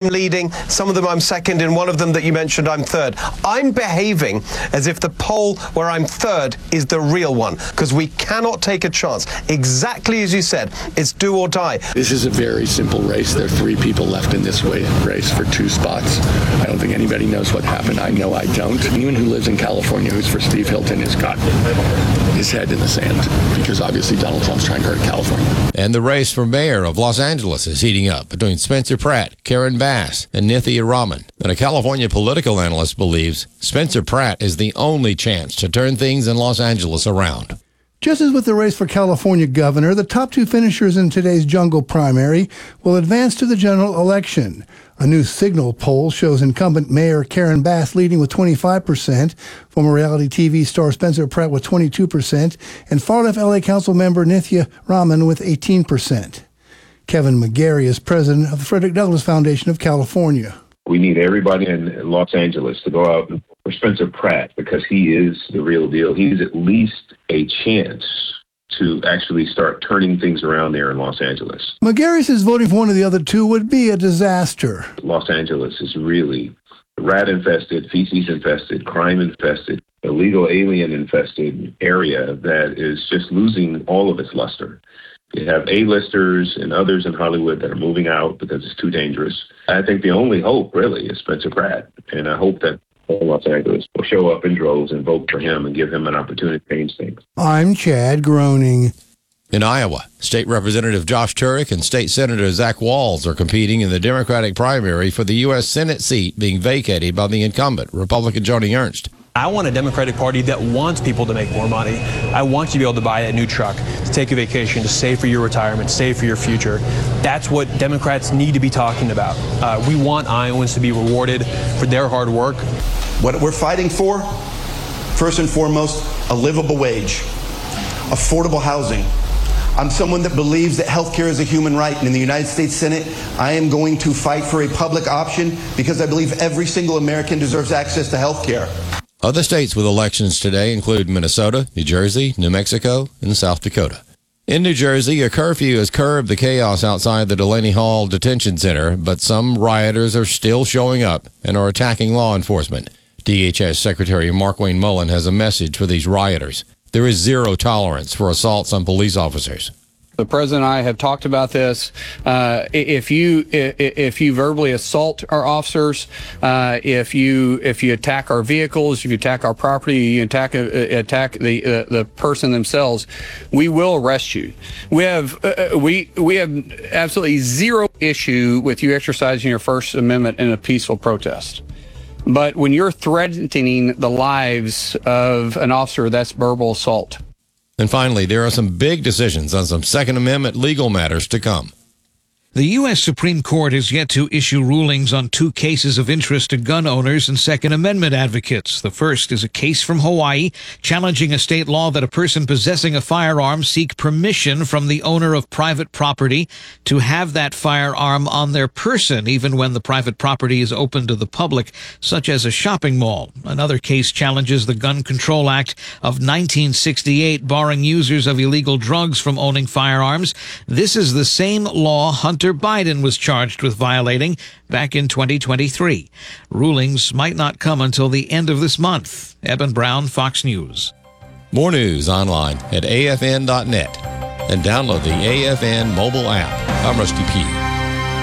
leading, some of them I'm second, in one of them that you mentioned I'm third. I'm behaving as if the poll where I'm third is the real one, because we cannot take a chance. Exactly as you said, it's do or die. This is a very simple race. There are 3 people left in this race for 2 spots. I don't think anybody knows what happened. I know I don't. Anyone who lives in California who's for Steve Hilton has got his head in the sand, because obviously Donald Trump's trying to hurt California. And the race for mayor of Los Angeles is heating up between Spencer Pratt, Karen Bass, and Nithya Raman. And a California political analyst believes Spencer Pratt is the only chance to turn things in Los Angeles around. Just as with the race for California governor, the top 2 finishers in today's jungle primary will advance to the general election. A new Signal poll shows incumbent Mayor Karen Bass leading with 25%, former reality TV star Spencer Pratt with 22%, and far-left LA Council member Nithya Raman with 18%. Kevin McGarry is president of the Frederick Douglass Foundation of California. We need everybody in Los Angeles to go out for Spencer Pratt, because he is the real deal. He's at least a chance to actually start turning things around there in Los Angeles. McGarry says voting for one of the other 2 would be a disaster. Los Angeles is really rat-infested, feces-infested, crime-infested, illegal alien-infested area that is just losing all of its luster. You have A-listers and others in Hollywood that are moving out because it's too dangerous. I think the only hope, really, is Spencer Pratt. And I hope that Los Angeles will show up in droves and vote for him and give him an opportunity to change things. I'm Chad Groening. In Iowa, State Representative Josh Turek and State Senator Zach Walz are competing in the Democratic primary for the U.S. Senate seat being vacated by the incumbent, Republican Joni Ernst. I want a Democratic Party that wants people to make more money. I want you to be able to buy that new truck, to take a vacation, to save for your retirement, save for your future. That's what Democrats need to be talking about. We want Iowans to be rewarded for their hard work. What we're fighting for, first and foremost, a livable wage, affordable housing. I'm someone that believes that health care is a human right, and in the United States Senate, I am going to fight for a public option because I believe every single American deserves access to health care. Other states with elections today include Minnesota, New Jersey, New Mexico, and South Dakota. In New Jersey, a curfew has curbed the chaos outside the Delaney Hall Detention Center, but some rioters are still showing up and are attacking law enforcement. DHS Secretary Markwayne Mullin has a message for these rioters. There is zero tolerance for assaults on police officers. The president and I have talked about this. If you verbally assault our officers, if you attack our vehicles, if you attack our property, you attack the person themselves, we will arrest you. We have absolutely zero issue with you exercising your First Amendment in a peaceful protest. But when you're threatening the lives of an officer, that's verbal assault. And finally, there are some big decisions on some Second Amendment legal matters to come. The U.S. Supreme Court has yet to issue rulings on 2 cases of interest to gun owners and Second Amendment advocates. The first is a case from Hawaii challenging a state law that a person possessing a firearm seek permission from the owner of private property to have that firearm on their person, even when the private property is open to the public, such as a shopping mall. Another case challenges the Gun Control Act of 1968, barring users of illegal drugs from owning firearms. This is the same law Hunter Biden was charged with violating back in 2023. Rulings might not come until the end of this month. Eben Brown, Fox News. More news online at afn.net and download the AFN mobile app. I'm Rusty Pugh.